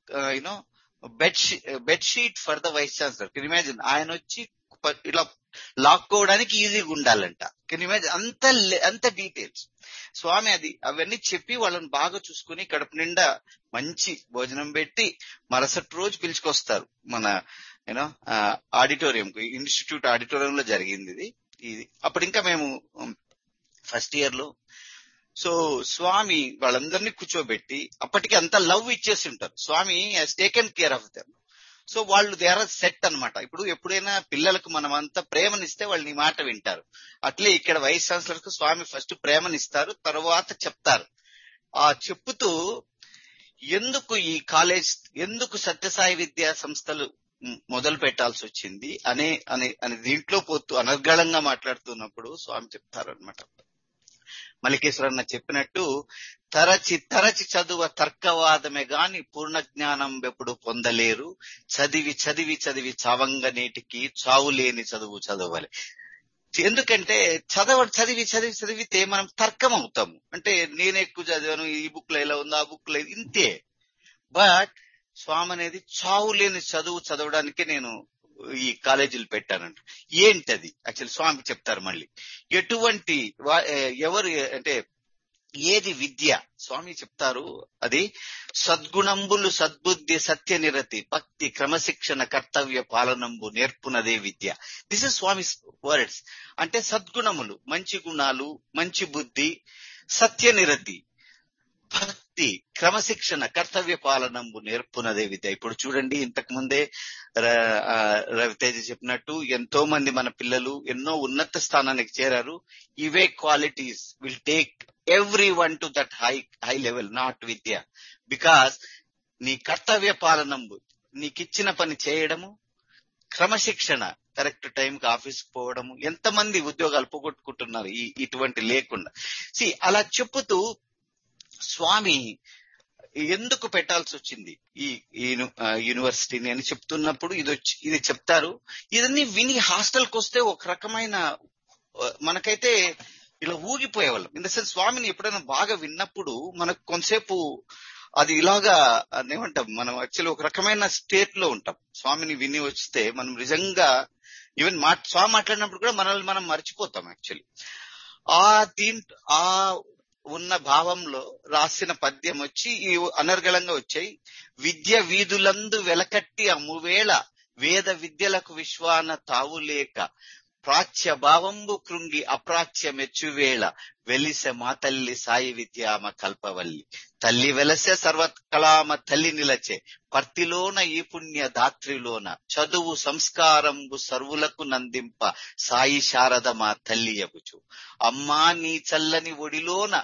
Speaker 4: bedsheet for the vice chancellor. Can imagine ఆయన వచ్చి ఇలా లాక్కోవడానికి ఈజీగా ఉండాలంట. కెన్ ఇమాజిన్ అంత డీటెయిల్స్ స్వామి అవన్నీ చెప్పి వాళ్ళని బాగా చూసుకుని కడుపు నిండా మంచి భోజనం పెట్టి మరుసటి రోజు పిలుచుకొస్తారు మన ఆడిటోరియం కు. ఇన్స్టిట్యూట్ ఆడిటోరియంలో జరిగింది ఇది. అప్పుడు ఇంకా మేము ఫస్ట్ ఇయర్ లో. సో స్వామి వాళ్ళందరినీ కూర్చోబెట్టి అప్పటికి అంత లవ్ ఇచ్చేసి ఉంటారు. స్వామి has taken care of them. So వాళ్ళు దే ఆర్ సెట్ అనమాట. ఇప్పుడు ఎప్పుడైనా పిల్లలకు మనం అంతా ప్రేమనిస్తే వాళ్ళు నీ మాట వింటారు. అట్లే ఇక్కడ వైస్ ఛాన్సలర్ కు స్వామి ఫస్ట్ ప్రేమనిస్తారు, తర్వాత చెప్తారు. ఆ చెప్పుతూ ఎందుకు ఈ కాలేజ్, ఎందుకు సత్యసాయి విద్యా సంస్థలు మొదలు పెట్టాల్సి వచ్చింది అనే దీంట్లో పోతూ అనర్గళంగా మాట్లాడుతున్నప్పుడు స్వామి చెప్తారనమాట. మల్లికేశ్వరన్న చెప్పినట్టు తరచి చదువ తర్కవాదమే గాని పూర్ణ జ్ఞానం ఎప్పుడు పొందలేరు, చదివి చదివి చదివి చావంగ నేటికి చావులేని చదువు చదవాలి. ఎందుకంటే చదివి చదివి చదివితే మనం తర్కం అవుతాము. అంటే నేను ఎక్కువ చదివాను, ఈ బుక్ లో ఎలా ఉందో ఆ బుక్ లో ఇంతే. బట్ స్వామి అనేది చావులేని చదువు చదవడానికే నేను ఈ కాలేజీలు పెట్టానంట. ఏంటది యాక్చువల్లీ స్వామి చెప్తారు. మళ్ళీ ఎటువంటి ఎవరు అంటే ఏది విద్య స్వామి చెప్తారు. అది సద్గుణంబులు సద్బుద్ధి సత్య నిరతి భక్తి క్రమశిక్షణ కర్తవ్య పాలనంబు నేర్పునదే విద్య. This is Swamy words. అంటే సద్గుణములు, మంచి గుణాలు, మంచి బుద్ధి, సత్య నిరతి, భక్తి, క్రమశిక్షణ కర్తవ్య పాలనంబు నేర్పునదే విద్య. ఇప్పుడు చూడండి, ఇంతకు ముందే రవితేజ చెప్పినట్టు ఎంతో మంది మన పిల్లలు ఎన్నో ఉన్నత స్థానానికి చేరారు. ఇవే qualities will take everyone to that high level, not vidya. Because నీ కర్తవ్య పాలనంబు, నీకిచ్చిన పని చేయడము, క్రమశిక్షణ, కరెక్ట్ టైంకి ఆఫీస్కి పోవడము. ఎంతమంది ఉద్యోగాలు పోగొట్టుకుంటున్నారు ఇటువంటి లేకుండా. అలా చెప్పుతూ స్వామి ఎందుకు పెట్టాల్సి వచ్చింది ఈ యూనివర్సిటీని అని చెప్తున్నప్పుడు ఇది చెప్తారు. ఇదన్నీ విని హాస్టల్కి వస్తే ఒక రకమైన మనకైతే ఇలా ఊగిపోయేవాళ్ళం. ఇన్ ద సెన్స్ స్వామిని ఎప్పుడైనా బాగా విన్నప్పుడు మనకు కొంతసేపు అది ఇలాగా ఏమంటాం, మనం యాక్చువల్లీ ఒక రకమైన స్టేట్ లో ఉంటాం. స్వామిని విని వస్తే మనం నిజంగా ఈవెన్ స్వామి మాట్లాడినప్పుడు కూడా మనల్ని మనం మర్చిపోతాం యాక్చువల్లీ. ఆ ఉన్న భావంలో రాసిన పద్యం వచ్చి ఈ అనర్గళంగా వచ్చాయి. విద్య వీధులందు వెలకట్టి అమ్మువేళ వేద విద్యలకు విశ్వాన తావులేక ప్రాచ్య భావంబు కృంగి అప్రాచ్య మెచ్చువేళ వెలిసె మా తల్లి సాయి విద్యామ కల్పవల్లి తల్లి వెలసె సర్వకళామ తల్లి నిలచే పర్తిలోన ఈ పుణ్య దాత్రిలోన చదువు సంస్కారంబు సర్వులకు నందింప సాయి శారద మా తల్లి యగుచు అమ్మా నీ చల్లని ఒడిలోన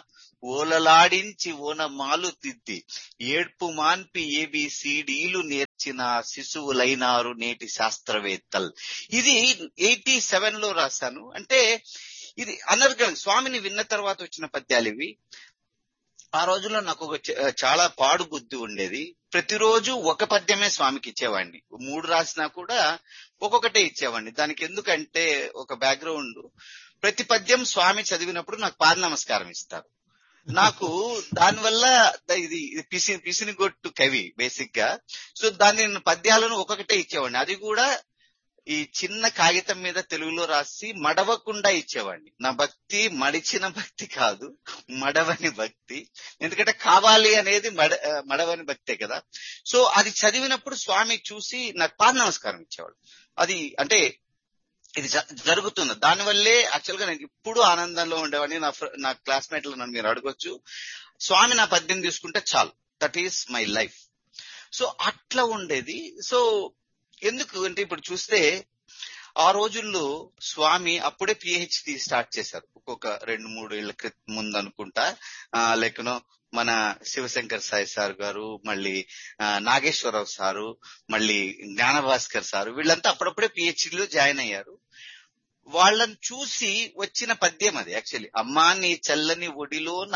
Speaker 4: ఓలలాడించి ఓనమాలు దిద్ది ఏడ్పు మాన్పి ఏబిసిడీలు నేర్చిన శిశువులైనారు నేటి శాస్త్రవేత్తలు. ఇది 87లో రాశాను. అంటే ఇది అనర్గళం. స్వామిని విన్న తర్వాత వచ్చిన పద్యాలు ఇవి. ఆ రోజుల్లో నాకు ఒక చాలా పాడు బుద్ధి ఉండేది. ప్రతిరోజు ఒక పద్యమే స్వామికి ఇచ్చేవాడిని. 3 రాసినా కూడా ఒక్కొక్కటే ఇచ్చేవాడిని. దానికి ఎందుకంటే ఒక బ్యాక్గ్రౌండ్, ప్రతి పద్యం స్వామి చదివినప్పుడు నాకు పాద నమస్కారం ఇస్తారు. నాకు దానివల్ల ఇది పిసినిగొట్టు కవి బేసిక్ గా. సో దాన్ని నేను పద్యాలను ఒక్కొక్కటే ఇచ్చేవాడిని. అది కూడా ఈ చిన్న కాగితం మీద తెలుగులో రాసి మడవకుండా ఇచ్చేవాడిని. నా భక్తి మడిచిన భక్తి కాదు, మడవని భక్తి. ఎందుకంటే కావాలి అనేది మడవని భక్తే కదా. సో అది చదివినప్పుడు స్వామి చూసి నాకు పాద నమస్కారం ఇచ్చేవాడు. అది అంటే ఇది జరుగుతుంది. దానివల్లే యాక్చువల్ గా నేను ఇప్పుడు ఆనందంలో ఉండేవాడిని. నా క్లాస్మేట్లు నన్ను మీరు అడగొచ్చు, స్వామి నా పద్యం తీసుకుంటే చాలు, that is my life. So అట్లా ఉండేది. సో ఎందుకు అంటే ఇప్పుడు చూస్తే ఆ రోజుల్లో స్వామి అప్పుడే పిహెచ్డి స్టార్ట్ చేశారు. ఒక్కొక్క 2-3 ఏళ్ల ముందు అనుకుంటా. లేకనో మన శివశంకర్ సాయి సార్ గారు, మళ్ళీ నాగేశ్వరరావు సారు, మళ్ళీ జ్ఞానభాస్కర్ సారు, వీళ్ళంతా అప్పుడప్పుడే పిహెచ్డిలో జాయిన్ అయ్యారు. వాళ్ళని చూసి వచ్చిన పద్యం అది యాక్చువల్లీ. అమ్మా నీ చల్లని ఒడిలోన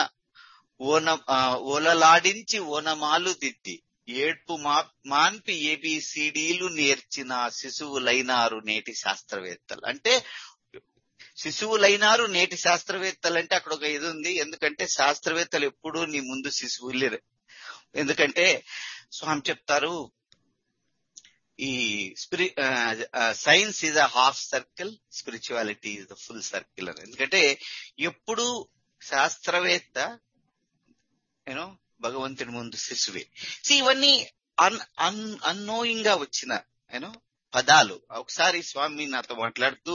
Speaker 4: ఓలలాడించి ఓనమాలు దిద్ది ఏడ్పు మాన్పి ఏబిసిడీలు నేర్చిన శిశువులైనారు నేటి శాస్త్రవేత్తలు. అంటే శిశువులైనారు నేటి శాస్త్రవేత్తలు అంటే అక్కడ ఒక ఇది ఉంది. ఎందుకంటే శాస్త్రవేత్తలు ఎప్పుడూ నీ ముందు శిశువులే. ఎందుకంటే స్వామి చెప్తారు, ఈ science is a half circle, spirituality is the full circle అని. ఎందుకంటే ఎప్పుడు శాస్త్రవేత్త భగవంతుని ముందు శిశువే. ఇవన్నీ అన్నోయింగ్ గా వచ్చిన పదాలు. ఒకసారి స్వామి నాతో మాట్లాడుతూ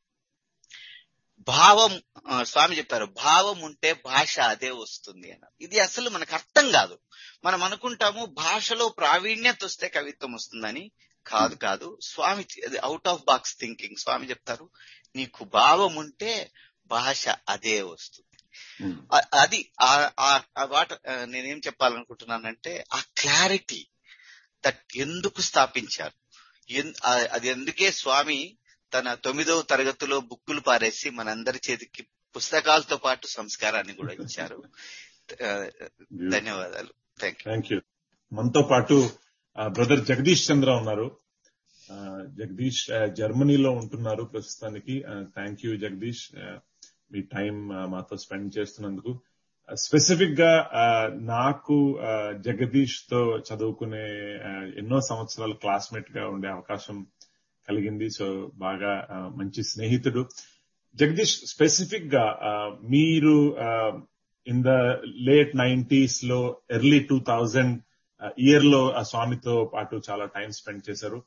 Speaker 4: స్వామి చెప్పారు, భావం ఉంటే భాష అదే వస్తుంది అన్నారు. ఇది అసలు మనకు అర్థం కాదు. మనం అనుకుంటాము భాషలో ప్రావీణ్యత వస్తే కవిత్వం వస్తుందని. కాదు. స్వామి అవుట్ ఆఫ్ బాక్స్ థింకింగ్. స్వామి చెప్తారు, నీకు భావం ఉంటే భాష అదే వస్తుంది. అది నేనేం చెప్పాలనుకుంటున్నానంటే ఆ క్లారిటీ దట్ ఎందుకు స్థాపించారు, అది ఎందుకే స్వామి తన 9వ తరగతిలో బుక్కులు పారేసి మనందరి చేతికి పుస్తకాలతో పాటు సంస్కారాన్ని కూడా ఇచ్చారు. ధన్యవాదాలు. Thank you.
Speaker 1: మనతో పాటు బ్రదర్ జగదీష్ చంద్ర ఉన్నారు. జగదీష్ జర్మనీలో ఉంటున్నారు ప్రస్తుతానికి. Thank you Jagadish, me time మాతో స్పెండ్ చేస్తున్నందుకు. స్పెసిఫిక్ గా నాకు జగదీష్ తో చదువుకునే ఎన్నో సంవత్సరాలు క్లాస్మేట్ గా ఉండే అవకాశం కలిగింది. సో బాగా మంచి స్నేహితుడు జగదీష్. స్పెసిఫిక్ గా మీరు ఇన్ ద లేట్ 90s లో ఎర్లీ 2000 ఇయర్ లో ఆ స్వామితో పాటు చాలా టైం స్పెండ్ చేశారు.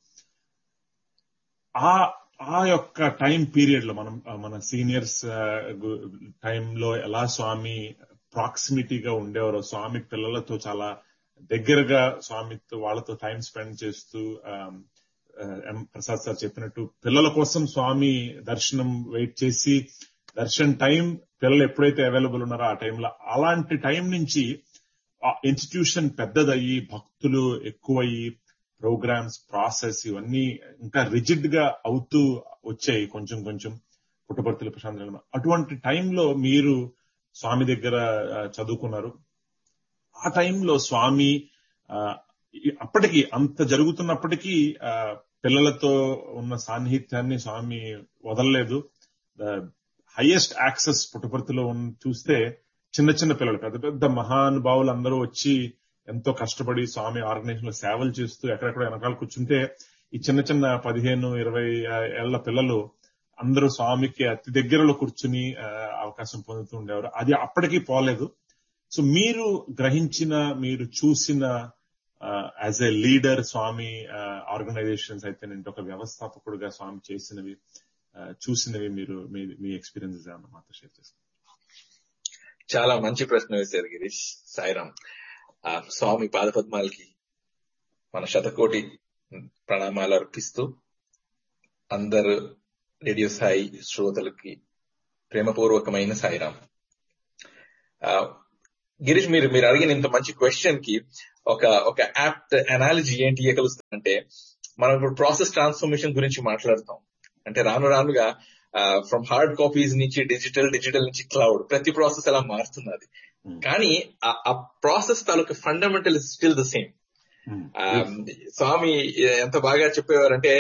Speaker 1: ఆ యొక్క టైం పీరియడ్ లో మన సీనియర్స్ టైంలో ఎలా స్వామి ప్రాక్సిమిటీగా ఉండేవారో, స్వామి పిల్లలతో చాలా దగ్గరగా స్వామితో వాళ్ళతో టైం స్పెండ్ చేస్తూ, ప్రసాద్ సార్ చెప్పినట్టు పిల్లల కోసం స్వామి దర్శనం వెయిట్ చేసి, దర్శన్ టైం పిల్లలు ఎప్పుడైతే అవైలబుల్ ఉన్నారో ఆ టైంలో, అలాంటి టైం నుంచి ఇన్స్టిట్యూషన్ పెద్దదయ్యి భక్తులు ఎక్కువయ్యి ప్రోగ్రామ్స్ ప్రాసెస్ ఇవన్నీ ఇంకా రిజిడ్ గా అవుతూ వచ్చాయి కొంచెం పుట్టపర్తిలో ప్రశాంత్. అటువంటి టైంలో మీరు స్వామి దగ్గర చదువుకున్నారు. ఆ టైంలో స్వామి అప్పటికి అంత జరుగుతున్నప్పటికీ పిల్లలతో ఉన్న సాన్నిహిత్యాన్ని స్వామి వదలలేదు. హైయెస్ట్ యాక్సెస్ పుట్టపర్తిలో చూస్తే చిన్న పిల్లలు, పెద్ద మహానుభావులు అందరూ వచ్చి ఎంతో కష్టపడి స్వామి ఆర్గనైజేషన్ లో సేవలు చేస్తూ ఎక్కడెక్కడ వెనకాల కూర్చుంటే, ఈ చిన్న 15-20 ఏళ్ల పిల్లలు అందరూ స్వామికి అతి దగ్గరలో కూర్చుని అవకాశం పొందుతూ ఉండేవారు. అది అప్పటికీ పోలేదు. సో మీరు గ్రహించిన, మీరు చూసిన as a leader Swamy organisations అయితే నేను ఒక వ్యవస్థాపకుడుగా స్వామి చేసినవి చూసినవి మీరు మీ ఎక్స్పీరియన్సెస్ ఏమన్నా మాతో షేర్ చేసుకోండి.
Speaker 5: చాలా మంచి ప్రశ్న వేశారు గిరీష్. సాయిరామ్. స్వామి పాదపద్మాలకి మన శతకోటి ప్రణామాలు అర్పిస్తూ అందరు రేడియో సాయి శ్రోతలకి ప్రేమపూర్వకమైన సాయిరామ్. గిరీష్, మీరు అడిగిన ఇంత మంచి క్వశ్చన్ కి ఒక యాప్ట్ అనాలజీ ఏంటి ఇవ్వగలుగుతుందంటే, మనం ఇప్పుడు ప్రాసెస్ ట్రాన్స్ఫర్మేషన్ గురించి మాట్లాడుతాం. అంటే రానుగా ఫ్రమ్ హార్డ్ కాపీస్ నుంచి డిజిటల్ నుంచి క్లౌడ్, ప్రతి ప్రాసెస్ అలా మారుతున్నది. కానీ ఆ ప్రాసెస్ తాలూకు fundamental is still the same. స్వామి ఎంత బాగా చెప్పేవారంటే,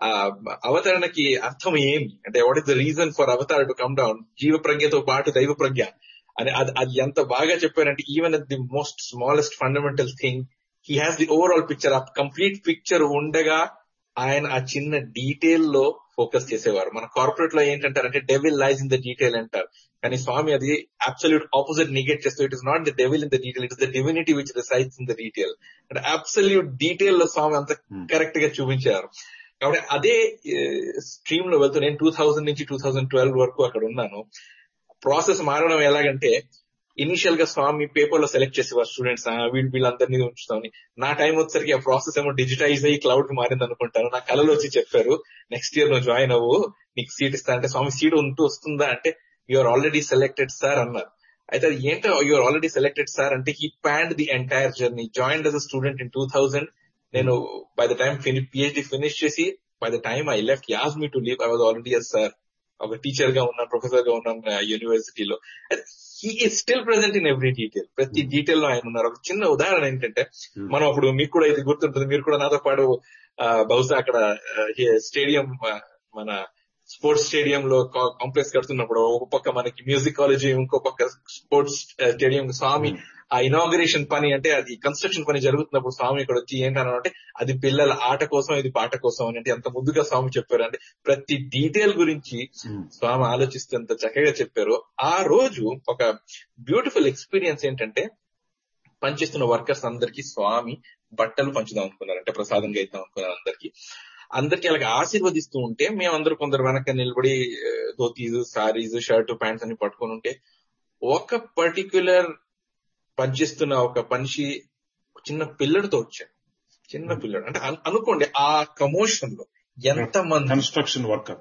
Speaker 5: అవతరణకి అర్థం ఏమి అంటే, what is the reason for Avatar to come down, జీవ ప్రజ్ఞతో పాటు దైవ ప్రజ్ఞ అని. అది ఎంత బాగా చెప్పారంటే, even at the most smallest fundamental thing he has the overall picture. ఆ కంప్లీట్ పిక్చర్ ఉండగా ఆయన ఆ చిన్న డీటెయిల్ లో ఫోకస్ చేసేవారు. మన కార్పొరేట్ లో ఏంటంటారంటే devil lies in the detail అంటారు. కానీ స్వామి అది అబ్సల్యూట్ ఆపోజిట్ నెగెట్ చేస్తూ, it is not the devil in the detail, it is the divinity which resides in the detail. అంటే అబ్సల్యూట్ డీటెయిల్ లో స్వామి అంత కరెక్ట్ గా చూపించారు. కాబట్టి అదే స్ట్రీమ్ లో వెళ్తూ నేను 2000 నుంచి 2012 వరకు అక్కడ ఉన్నాను. ప్రాసెస్ మారడం ఎలాగంటే, ఇనిషియల్ గా స్వామి పేపర్ లో సెలెక్ట్ చేసేవారు స్టూడెంట్స్, వీళ్ళందరినీ ఉంచుతామని. నా టైం వచ్చేసరికి ఆ ప్రాసెస్ ఏమో డిజిటైజ్ అయ్యి క్లౌడ్ కి మారింది అనుకుంటాను. నా కళలో వచ్చి చెప్పారు, నెక్స్ట్ ఇయర్ నువ్వు జాయిన్ అవ్వు, నీకు సీట్ ఇస్తా. అంటే స్వామి సీట్ వస్తుందా అంటే, యూఆర్ ఆల్రెడీ సెలెక్టెడ్ సార్ అన్నారు. అయితే అది ఏంటో యూఆర్ ఆల్రెడీ సెలెక్టెడ్ సార్ అంటే, he planned the entire journey. Joined as a student in 2000. నేను by the time PhD finish చేసి, by the time I left, he asked me to leave, I was already a sir. ఒక teacher గా ఉన్నాను, professor గా ఉన్నాను యూనివర్సిటీలో. He is still present in every detail. ప్రతి detail లో ఆయన ఉన్నారు. ఒక చిన్న ఉదాహరణ ఏంటంటే, మనం అప్పుడు మీకు కూడా ఇది గుర్తుంటుంది, మీరు కూడా నాతో పాటు బహుశా అక్కడ స్టేడియం, మన స్పోర్ట్స్ స్టేడియం లో కాంప్లెక్స్ కడుతున్నప్పుడు, ఒక పక్క మనకి మ్యూజిక్ కాలేజీ, ఇంకో పక్క స్పోర్ట్స్ స్టేడియం, స్వామి ఆ ఇనాగరేషన్ పని, అంటే అది కన్స్ట్రక్షన్ పని జరుగుతున్నప్పుడు స్వామి ఇక్కడ వచ్చి ఏంటంటే, అది పిల్లల ఆట కోసం, ఇది పాట కోసం అని. అంటే ఎంత ముద్దుగా స్వామి చెప్పారు అంటే, ప్రతి డీటెయిల్ గురించి స్వామి ఆలోచిస్తూ ఎంత చక్కగా చెప్పారు. ఆ రోజు ఒక బ్యూటిఫుల్ ఎక్స్పీరియన్స్ ఏంటంటే, పనిచేస్తున్న వర్కర్స్ అందరికీ స్వామి బట్టలు పంచుదాం అనుకున్నారు. అంటే ప్రసాదంగా ఇద్దాం అనుకున్నారు అందరికి అలాగే ఆశీర్వదిస్తూ ఉంటే, మేమందరూ కొందరు వెనక నిలబడి ధోతీస్, సారీస్, షర్ట్, ప్యాంట్స్ అని పట్టుకుని ఉంటే, ఒక పర్టిక్యులర్ పనిచేస్తున్న ఒక మనిషి చిన్న పిల్లడితో వచ్చాడు. చిన్న పిల్లడు అంటే అనుకోండి, ఆ కమోషన్ లో ఎంత మంది కన్స్ట్రక్షన్ వర్కర్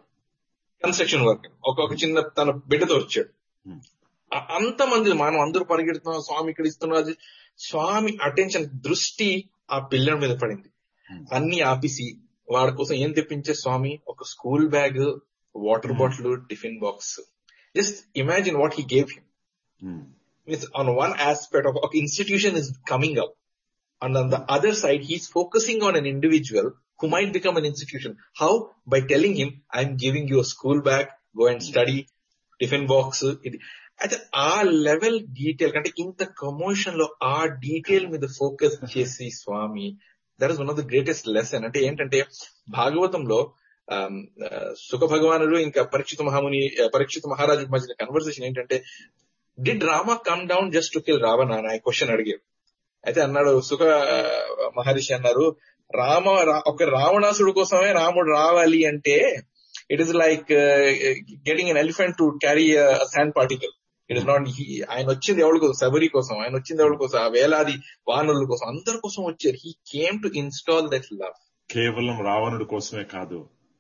Speaker 5: ఒక చిన్న తన బిడ్డతో వచ్చాడు. అంతమంది మనం అందరూ పరిగెడుతున్నాం, స్వామి ఇక్కడ ఇస్తున్నారు. స్వామి అటెన్షన్, దృష్టి ఆ పిల్లడి మీద పడింది. అన్ని ఆపేసి వాడి కోసం ఏం తెప్పించే స్వామి, ఒక school bag, water bottle, tiffin box. Just imagine what he gave him. On one aspect of institution is coming up, and on the other side he's focusing on an individual who might become an institution. How? By telling him, I'm giving you a school bag, go and study, tiffin box. అయితే ఆ level detail కంటే ఇంత commotion లో ఆ detail మీద focus చేసి స్వామి, that is one of the greatest lesson. అంటే ఏంటంటే, భాగవతంలో సుఖ భగవానుడు ఇంకా పరీక్షిత మహారాజు మధ్య కన్వర్సేషన్ ఏంటంటే, did Rama come down just to kill Ravana అని క్వశ్చన్ అడిగారు. అయితే అన్నాడు సుఖ మహర్షి అన్నారు, ఒక రావణాసుడు కోసమే రాముడు రావాలి అంటే, it is like getting N elephant to carry sand particle. It is not. ఆయన వచ్చింది ఎవరి కోసం? శబరి కోసం. ఆయన వచ్చింది ఎవరి కోసం? ఆ వేలాది వానరుల కోసం, అందరి కోసం వచ్చారు. He came to install that love. కేవలం రావణుడి కోసమే కాదు.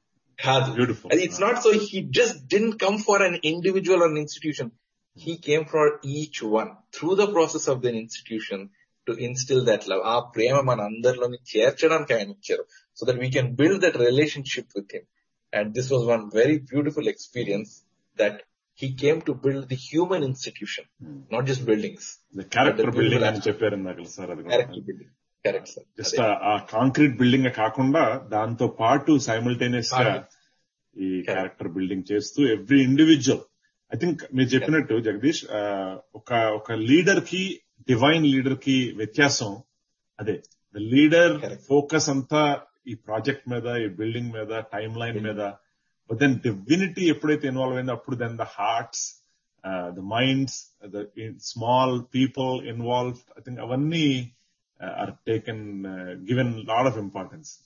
Speaker 5: It's not so he just didn't come for an individual are an institution. He came for each one through the process of the institution to instill that love. ఆ ప్రేమ మన అందరిలోని చేర్చడానికి ఆయన ఇచ్చారు, so that we can build that relationship with him. And this was one very beautiful experience, that he came to build the human institution, not just buildings. The character building అని చెప్పారు నాకు sir. అది character building, correct sir. Just ఆ concrete building కాకుండా దాంతో పాటు simultaneous గా ఈ క్యారెక్టర్ బిల్డింగ్ చేస్తూ ఎవ్రీ ఇండివిజువల్. ఐ థింక్ మీరు చెప్పినట్టు జగదీష్, ఒక లీడర్ కి, డివైన్ లీడర్ కి వ్యత్యాసం అదే. ద లీడర్ ఫోకస్ అంతా ఈ ప్రాజెక్ట్ మీద, ఈ బిల్డింగ్ మీద, టైమ్ లైన్ మీద. బట్ దెన్ డివినిటీ ఎప్పుడైతే ఇన్వాల్వ్ అయిందో, అప్పుడు then the hearts, the minds, the small people involve, I think అవన్నీ are taken, given lot of importance.